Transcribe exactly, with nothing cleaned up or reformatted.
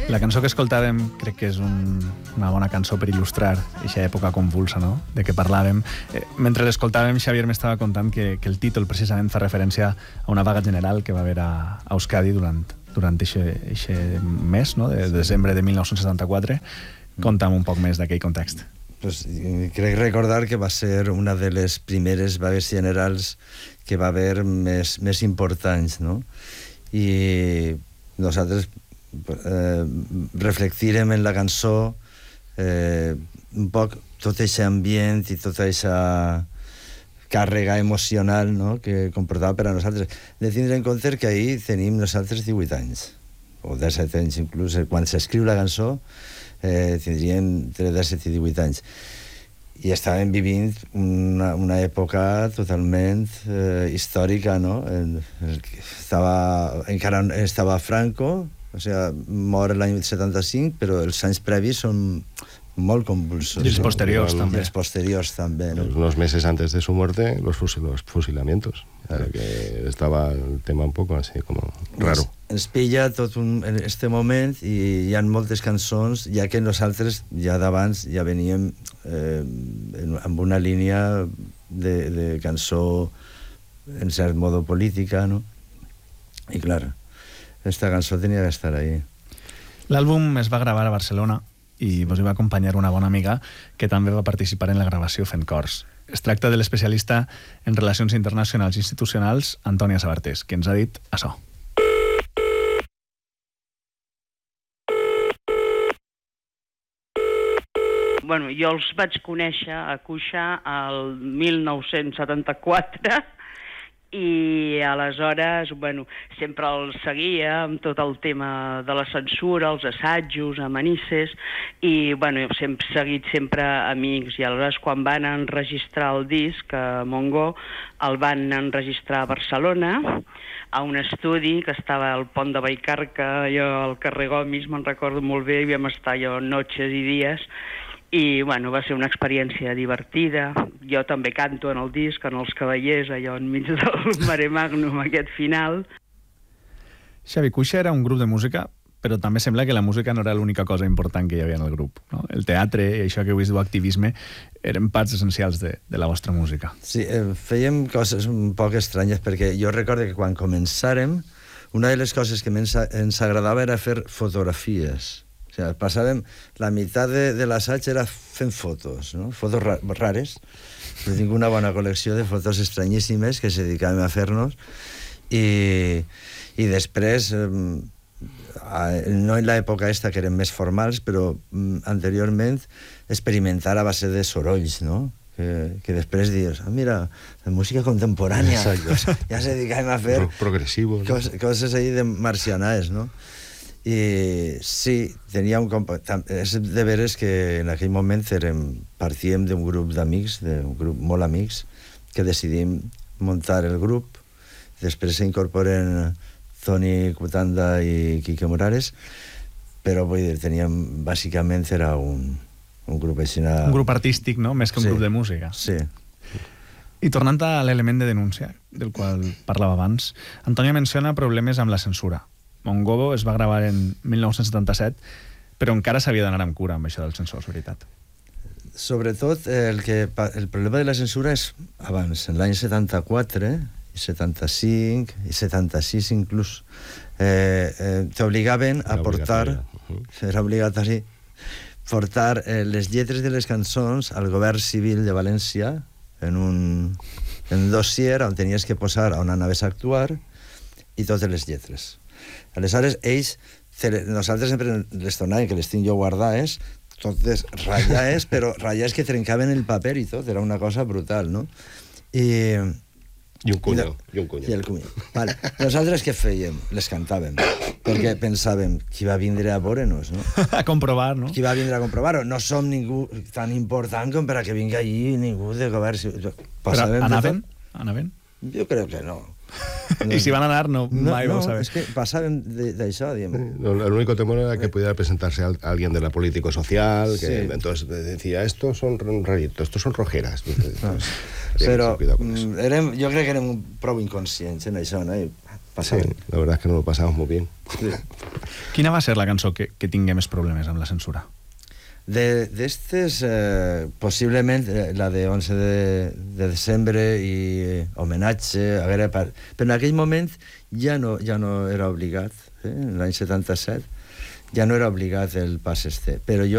La cançó que escoltàvem crec que és un, una bona cançó per il·lustrar aquesta època convulsa, no?, de què parlàvem. Eh, mentre l'escoltàvem, Xavier m'estava contant que, que el títol precisament fa referència a una vaga general que va haver a, a Euskadi durant durant aquest mes, no?, de desembre de mil nou-cents setanta-quatre. Conta'm un poc més d'aquell context. Pues, crec recordar que va ser una de les primeres vagues generals que va haver més, més importants, no? I nosaltres eh, reflectirem en la cançó eh, un poc tot aquest ambient i tota aquesta càrrega emocional, no?, que comportava per a nosaltres. De tindre en compte que ahir tenim nosaltres divuit anys, o disset anys inclús. Quan s'escriu la cançó eh, tindríem entre disset i divuit anys. I estàvem vivint una, una època totalment eh, històrica, no? En, en estava, encara estava Franco, o sigui, mor l'any setanta-cinc, però els anys previs són molt convulsos. I els posteriors, no? també. I els posteriors, també, ¿no? Unos meses antes de su muerte, los, fusil los fusilamientos. Claro. Que estaba el tema un poco así, como raro. Ens, ens pilla tot un, en este moment i hi ha moltes cançons, ja que nosaltres ja d'abans ja veníem eh, en, amb una línia de, de cançó en cert modo política, no? I clar, esta cançó tenia que estar ahí. L'àlbum es va gravar a Barcelona i vos hi va acompanyar una bona amiga que també va participar en la gravació fent cors. Es tracta de l'especialista en relacions internacionals i institucionals, Antònia Sabartés, que ens ha dit açò. Bueno, jo els vaig conèixer a Cuixa el mil nou-cents setanta-quatre i aleshores, bueno, sempre els seguia amb tot el tema de la censura, els assajos a Manises, i bueno, sempre seguit sempre amics, i aleshores quan van enregistrar el disc a Montgó, el van enregistrar a Barcelona, a un estudi que estava al pont de Vallcarca, jo al carrer Gomis, me'n recordo molt bé, i vam estar jo noches i dies, i bueno, va ser una experiència divertida. Jo també canto en el disc, en els Cavallers, allò enmig del Mare Magnum, aquest final. Xavi, Cuixa era un grup de música, però també sembla que la música no era l'única cosa important que hi havia en el grup, no? El teatre i això que avui es diu activisme eren parts essencials de, de la vostra música. Sí, eh, fèiem coses un poc estranyes, perquè jo recordo que quan començàrem, una de les coses que ens, ens agradava era fer fotografies. O sigui, passàvem la meitat de, de l'assaig era fent fotos, no? Fotos ra rares. Jo tinc una bona col·lecció de fotos estranyíssimes que se dedicàvem a fer-nos, i, i després, eh, no en l'època esta que eren més formals, però mm, anteriorment experimentar a base de sorolls, no? Que, que després dius, ah, mira, la música contemporània. Ja se dedicàvem a fer progressivo, ¿no? cos, coses ahí de marcianades, no? I sí, tenia un és de veres que en aquell moment érem, partíem d'un grup d'amics, d'un grup molt amics, que decidim muntar el grup. Després s'incorporen Toni Cutanda i Quique Morales, però vull dir, teníem, bàsicament era un, un grup així... Un grup artístic, no?, més que un sí, grup de música. Sí. I tornant a l'element de denúncia, del qual parlava abans, Antònia menciona problemes amb la censura. Montgó es va gravar en mil nou-cents setanta-set, però encara s'havia d'anar amb cura amb això dels censors, veritat. Sobretot, el, que, el problema de la censura és abans, en l'any setanta-quatre, i setanta-cinc, i setanta-sis inclús, eh, eh, t'obligaven a portar, era obligatori, portar eh, les lletres de les cançons al govern civil de València en un, en un dossier on tenies que posar on anaves a actuar i totes les lletres. Aleshores, ells, nosaltres sempre les tornaven, que les tinc jo guardades, totes ratllades, però ratllades que trencaven el paper i tot, era una cosa brutal, no? I... I un cunyó, i, i un cunyó. I el cunyó. Vale. Nosaltres què fèiem? Les cantàvem, perquè pensàvem, qui va vindre a veure-nos, no? A comprovar, no? Qui va vindre a comprovar-ho? No som ningú tan important com per a que vingui allí ningú de govern. Però anaven? Anaven? Jo crec que no. No. I si van anar, no, no mai no, vau saber. És que passaven d'això, diem. No, el único temor era que pudiera presentarse a alguien de la político-social, que sí. Entonces decía, estos son raritos, estos son rojeras. No. Però érem, jo crec que érem prou inconscients en això, no? I Sí, la verdad es que nos lo pasamos muy bien. Sí. Quina va ser la cançó que, que tingué més problemes amb la censura? D'estes, eh, possiblement eh, la de onze de, de desembre i eh, homenatge, haguera part... però en aquell moment ja no, ja no era obligat, eh? L'any setanta-set ja no era obligat el pas este, però jo